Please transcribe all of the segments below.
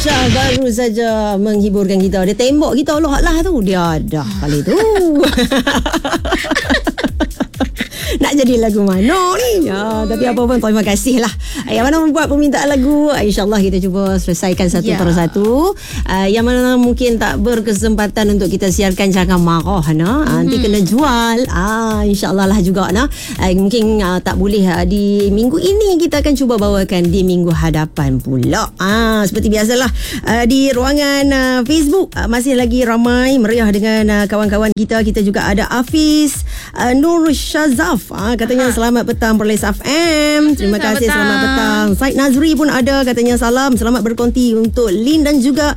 Syah baru saja menghiburkan kita. Dia tembok kita Allah tu. Dia dah kali tu. Nak jadi lagu mana ni? Tapi apa pun terima kasih lah. Yang mana membuat permintaan lagu, InsyaAllah kita cuba selesaikan satu persatu. Yang mana mungkin tak berkesempatan untuk kita siarkan, jangan marah. Nanti kena jual. InsyaAllah lah juga. Mungkin tak boleh di minggu ini. Kita akan cuba bawakan di minggu hadapan pula. Seperti biasalah, di ruangan Facebook masih lagi ramai meriah dengan kawan-kawan kita. Kita juga ada Hafiz Nur Shazaf, katanya selamat petang Perlis FM. Terima kasih, selamat petang. Said Nazri pun ada, katanya salam, selamat berkonti untuk Lin dan juga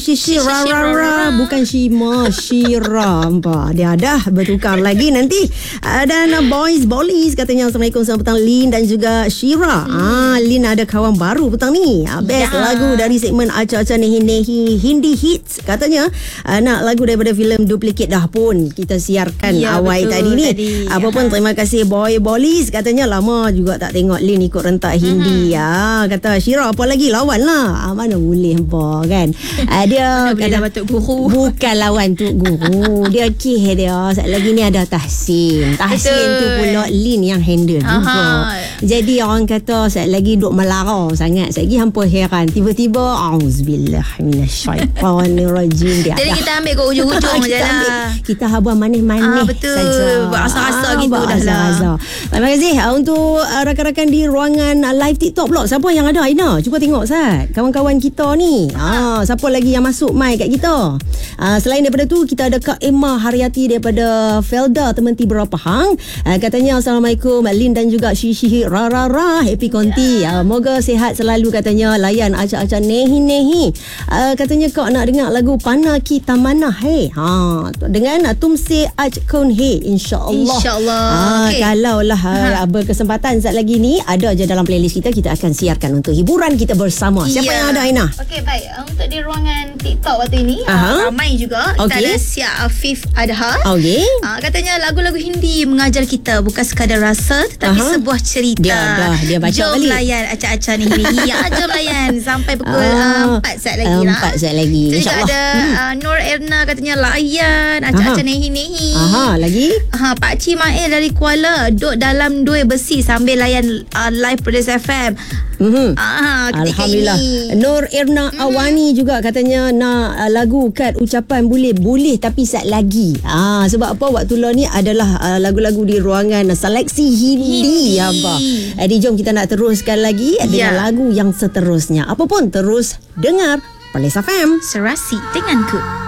Shira. Bukan Shima, Shira. Dia dah bertukar lagi nanti. Dan Boys Bollies katanya assalamualaikum, selamat petang Lin dan juga Shira. Lin ada kawan baru petang ni. Best lagu dari segmen Acah-Acah Nehi-Nehi Hindi Hits, katanya. Nak lagu daripada filem Duplicate dah pun kita siarkan awal tadi ni. Apa pun terima kasih Boy Bollies, katanya lama juga tak tengok Lin ikut rentak Hindi. Kata Syira apa lagi lawan lah. Mana boleh hampa kan. Dia kata Tok Guru. Bukan lawan Tok Guru. Dia kih dia. Sat lagi ni ada Tahsin tu pula Lin yang handle juga. Jadi orang kata sat lagi duk melara sangat. Sat lagi hampa heran. Tiba-tiba auzubillah minasyaitanirrajim. Jadi kita ambil ke ujung-ujung je lah. Kita habuan manis-manis betul. Rasa-rasa gitu dah lah. Terima kasih untuk rakan-rakan di ruangan live TikTok pula. Siapa yang ada Aina? Cuba tengok Sat. Kawan-kawan kita ni. Siapa lagi yang masuk mic kat kita? Selain daripada tu, kita ada Kak Emma Haryati daripada Felda Tementi Berapahang. Katanya assalamualaikum Lin dan juga Shishi Rara. Happy konti. Moga sihat selalu, katanya. Layan acak-acak nehi-nehi. Katanya kau nak dengar lagu Pana Kita Mana Hai. Dengan Tumse Aj Kon Hai. InsyaAllah. Okay. Kalau lah berkesempatan saat lagi ni, ada je dalam playlist kita. Kita akan siarkan untuk hiburan kita bersama. Siapa yang ada Aina? Okey, baik. Untuk di ruangan TikTok waktu ini ramai juga. Kita ada Siak Afif Adha. Katanya lagu-lagu Hindi mengajar kita bukan sekadar rasa, tetapi sebuah cerita. Dia baca jom balik. Layan acak-acak ni. Jom layan sampai pukul 4 saat lagi lah. 4 saat lagi. Kita ada Nur Erna, katanya layan acak-acak nehi-nehi. Lagi? Pak Cik Mail dari Kuala duduk dalam dua besi sambil layan live Perlis FM. Alhamdulillah. Nur Erna Awani juga katanya nak lagu kat ucapan boleh tapi saat lagi. Sebab apa, waktu lalu ni adalah lagu-lagu di ruangan seleksi Hindi. Jadi jom kita nak teruskan lagi dengan lagu yang seterusnya. Apa pun terus dengar Perlis FM. Serasi denganku.